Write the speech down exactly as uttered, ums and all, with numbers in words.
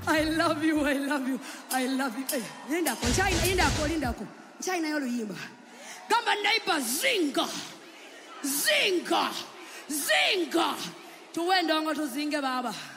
I love you, I love you, I love you. Hey, linda ko, China, linda ko, linda ko. China yolo yimba. Gamba neighbor zinga. Zinga. Zinga. Tuwenda ngo tuzinge baba.